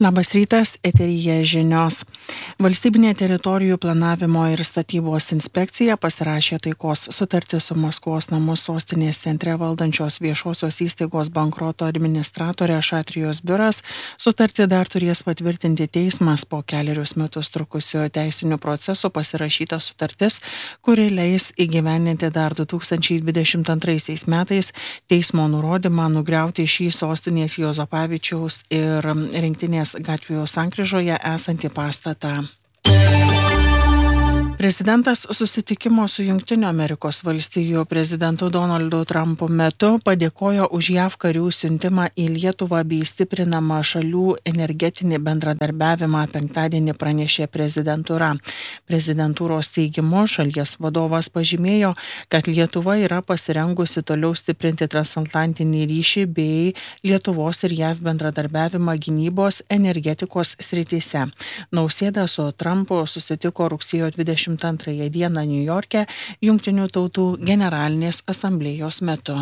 Labas rytas, eteryje žinios. Valstybinė teritorijų planavimo ir statybos inspekcija pasirašė taikos sutartį su Maskvos namų sostinės centre valdančios viešosios įstaigos bankroto administratorė Šatrijos biuras. Sutartį dar turės patvirtinti teismas. Po 4 metus trukusio teisinių procesų pasirašyta sutartis, kuri leis įgyvendinti dar 2022 metais teismo nurodymą nugriauti šį sostinės Juozapavičiaus ir Rinktinės gatvių sankryžoje esantį pastatą. Prezidentas susitikimo su Jungtinių Amerikos valstijų prezidentu Donaldu Trumpu metu padėkojo už JAV karių siuntimą į Lietuvą bei stiprinamą šalių energetinį bendradarbiavimą, penktadienį pranešė prezidentūra. Prezidentūros teigimu šalies vadovas pažymėjo, kad Lietuva yra pasirengusi toliau stiprinti transatlantinį ryšį bei Lietuvos ir JAV bendradarbiavimą gynybos energetikos srityse. Nausėda su Trumpu susitiko rugsėjo 22 dieną Niujorke Jungtinių tautų generalinės asamblėjos metu.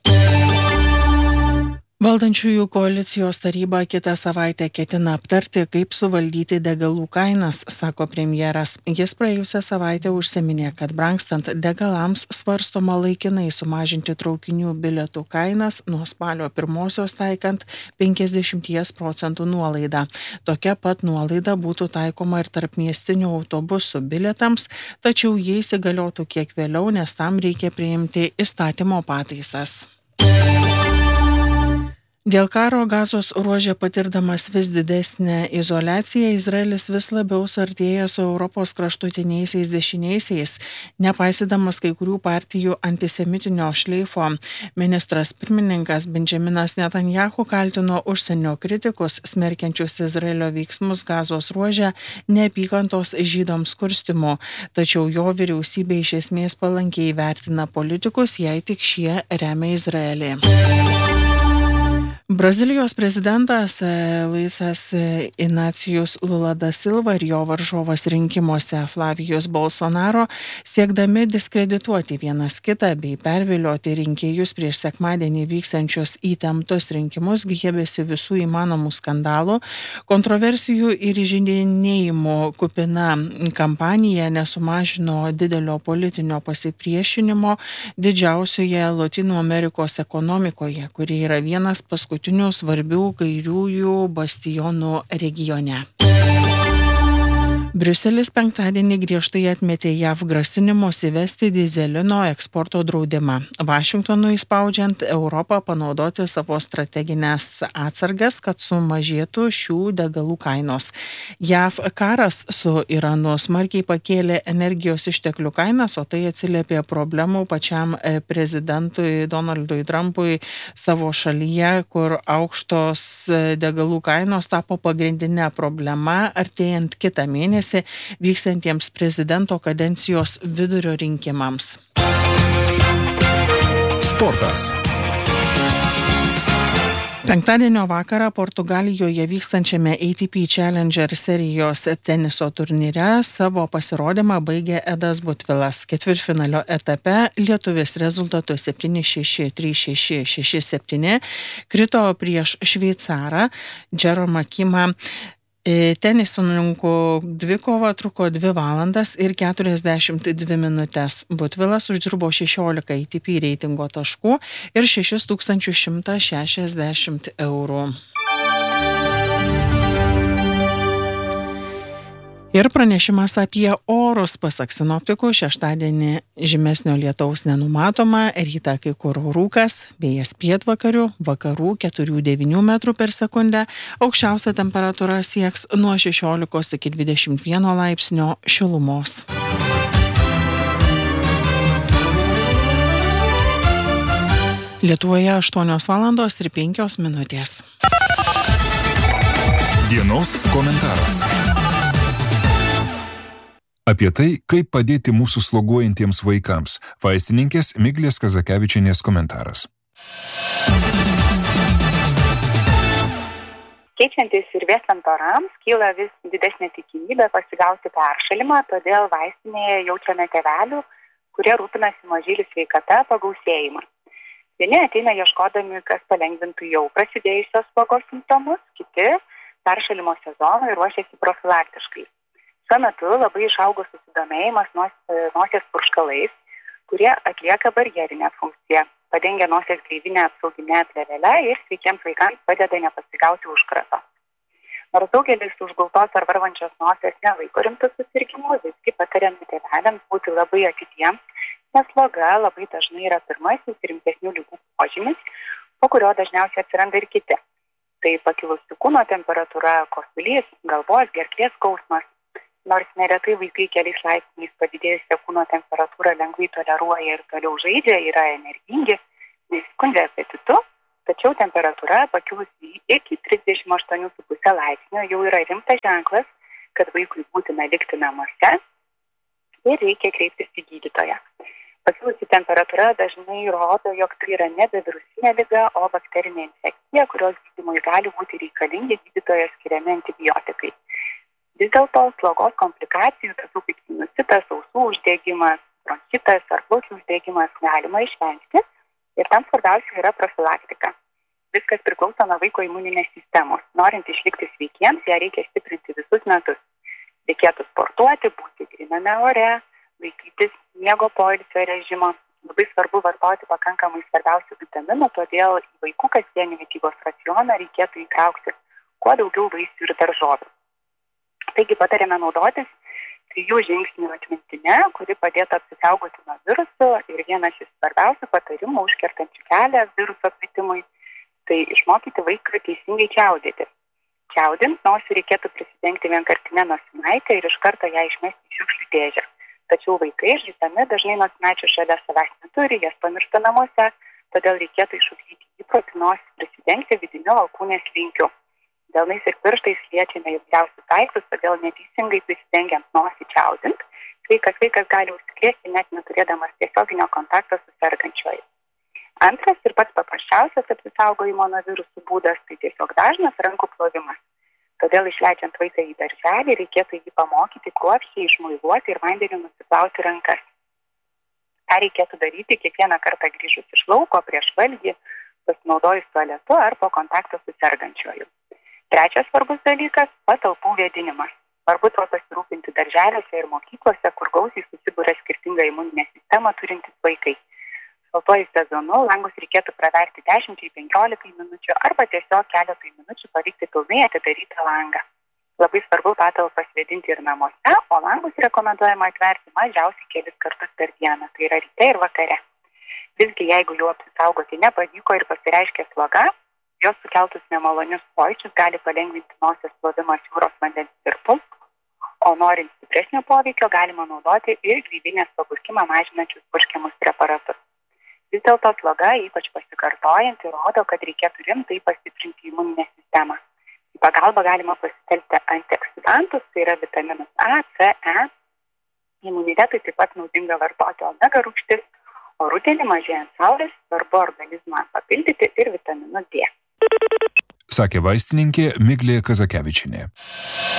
Valdančiųjų koalicijos taryba kitą savaitę ketina aptarti, kaip suvaldyti degalų kainas, sako premjeras. Jis praėjusią savaitę užsiminė, kad brangstant degalams svarstoma laikinai sumažinti traukinių bilietų kainas nuo spalio 1 taikant 50% nuolaidą. Tokia pat nuolaida būtų taikoma ir tarpmiestinių autobusų bilietams, tačiau jie įsigaliotų kiek vėliau, nes tam reikia priimti įstatymo pataisas. Dėl karo Gazos ruože patirdamas vis didesnę izoliaciją, Izraelis vis labiau suartėja su Europos kraštutiniaisiais dešiniaisiais, nepaisydamas kai kurių partijų antisemitinio šleifo. Ministras pirmininkas Benjaminas Netanyahu kaltino užsienio kritikus, smerkiančius Izraelio veiksmus Gazos ruože neapykantos žydams kurstimu. Tačiau jo vyriausybė iš esmės palankiai vertina politikus, jei tik šie remia Izraelį. Brazilijos prezidentas Luisas Inacijus Lula da Silva ir jo varžovas rinkimuose Flavijus Bolsonaro, siekdami diskredituoti vienas kitą bei pervilioti rinkėjus prieš sekmadienį vyksiančius įtemptus rinkimus, griebėsi visų įmanomų skandalų, kontroversijų ir įžeidinėjimų kupina kampanija nesumažino didelio politinio pasipriešinimo didžiausioje Lotynų Amerikos ekonomikoje, kuri yra vienas paskutinių svarbių kairiųjų bastionų regione. Briuselis penktadienį griežtai atmetė JAV grasinimus įvesti dyzelino eksporto draudimą. Vašingtonui spaudžiant Europą panaudoti savo strateginės atsargas, kad sumažėtų šių degalų kainos. JAV karas su Iranu smarkiai pakėlė energijos išteklių kainas, o tai atsiliepė problemų pačiam prezidentui Donaldui Trumpui savo šalyje, kur aukštos degalų kainos tapo pagrindinė problema artėjant kitą mėnesį vyksiantiems prezidento kadencijos vidurio rinkimams. Sportas. Penktadienio vakarą Portugalijoje vykstančiame ATP Challenger serijos teniso turnyre savo pasirodymą baigė Edas Butvilas. Ketvirtfinalio etape lietuvis rezultatu 7-6, 3-6, 6-7 krito prieš šveicarą Jeromą Kimą. Tenisininkų dvikova truko 2 valandas ir 42 minutės. Butvilas uždirbo 16 ATP reitingo taškų ir 6160 eurų. Ir pranešimas apie orus. Pasak sinoptikų, šeštadienį žymesnio lietaus nenumatoma, rytą kai kur rūkas, vėjas pietvakarių, vakarų 4-9 metrų per sekundę, aukščiausia temperatūra sieks nuo 16 iki 21 laipsnio šilumos. Lietuvoje 8:05. Dienos komentaras. Apie tai, kaip padėti mūsų sloguojantiems vaikams. Vaistininkės Miglės Kazakevičienės komentaras. Keičiantis ir vėstant orams, kyla vis didesnė tikimybė pasigauti peršalimą, todėl vaistinėje jaučiame tėvelių, kurie rūpinasi mažylių sveikata, pagausėjimą. Vieni ateina ieškodami, kas palengvintų jau prasidėjusios slogos simptomus, kiti peršalimo sezonui ruošiasi profilaktiškai. Šiuo metu labai išaugo susidomėjimas nosies purškalais, kurie atlieka barjerinę funkciją, padengia nosies gleivinę apsauginę plėvelę ir sveikiems vaikams padeda nepasigauti užkrato. Nors daugelis užgultos ar varvančios nosies nelaiko rimtų susirgimų, visgi patariame tėveliams būti labai atidiems, nes sloga labai dažnai yra pirmasis rimtesnių ligų požymis, po kurio dažniausiai atsiranda ir kiti. Tai pakilusi kūno temperatūra, kosulys, galvos, gerklės skausmas. Nors neretai vaikai keliais laipsniais padidėjusią kūno temperatūrą lengvai toleruoja ir toliau žaidžia, yra energingi, nesiskundžia apetitu, tačiau temperatūra pakilusi iki 38,5 laipsnio jau yra rimtas ženklas, kad vaikui būtina likti namuose ir reikia kreiptis į gydytoją. Pakilusi temperatūra dažnai rodo, jog tai yra nebe virusinė liga, o bakterinė infekcija, kurios gydymui gali būti reikalingi gydytojo skiriami antibiotikai. Vis dėlto slogos komplikacijų, tokių kaip sinusitas, ausų uždegimas, bronchitas ar plaučių uždegimas galima išvengti ir tam svarbiausia yra profilaktika. Viskas priklauso nuo vaiko imuninės sistemos. Norint išlikti sveikiems, ją reikia stiprinti visus metus. Reikėtų sportuoti, būti gryname ore, laikytis miego poilsio režimo. Labai svarbu vartoti pakankamai svarbiausių vitaminų, todėl į vaikų kasdienį mitybos racioną reikėtų įtraukti kuo daugiau vaisių ir daržovių. Taigi patariame naudotis 3 žingsnių atmintinę, kuri padėtų apsisaugoti nuo virusų ir vienas iš svarbiausių patarimų užkertančių kelią viruso plitimui, tai išmokyti vaiką teisingai čiaudėti. Čiaudint nosį reikėtų prisidengti vienkartinę nosinaitę ir iš karto ją išmesti į šiukšlių dėžę. Tačiau vaikai žaisdami dažnai nosinaičių šalia savęs neturi, jas pamiršta namuose, todėl reikėtų išugdyti įprotį nosį prisidengti vidiniu alkūnės linkiu. Delnais ir pirštais liečiame įvairiausius daiktus, todėl neteisingai prisidengiant nosį čiaudint, vaikas gali užsikrėsti net neturėdamas tiesioginio kontakto su sergančiuoju. Antras ir pats paprasčiausias apsisaugojimo nuo virusų būdas tai tiesiog dažnas rankų plovimas. Todėl išleidžiant vaiką į darželį reikėtų jį pamokyti kruopščiai išmuiluoti ir vandeniu nusiplauti rankas. tą reikėtų daryti kiekvieną kartą grįžus iš lauko, prieš valgį, pasinaudojus tualetu ar po kontakto su sergančiuoju. Trečias svarbus dalykas – patalpų vėdinimas. Svarbu tuo pasirūpinti darželiuose ir mokyklose, kur gausiai susibūrė skirtingą imuninę sistemą turintys vaikai. Šaltuoju sezonu langus reikėtų praverti 10-15 minučių arba tiesiog keletui minučių palikti pilnai atidarytą langą. Labai svarbu patalpas vėdinti ir namuose, o langus rekomenduojama atverti mažiausiai kelis kartus per dieną, tai yra ryte ir vakare. Visgi, jeigu jų apsisaugoti nepavyko ir pasireiškė sloga, jos sukeltus nemalonius pojūčius gali palengvinti nosies plovimas jūros vandens tirpu, o norint stipresnio poveikio galima naudoti ir gleivinės pagurkimą mažinančius purškiamus preparatus. Vis dėlto sloga, ypač pasikartojanti, rodo, kad reikėtų rimtai pastiprinti imuninę sistemą. Į pagalbą galima pasitelkti antioksidantus, tai yra vitaminus A, C, E. Imunitetui taip pat naudinga vartoti omega rūgštis, o rudenį mažėjant saulės svarbu organizmą papildyti ir vitaminu D. Sakė vaistininkė Miglė Kazakevičienė.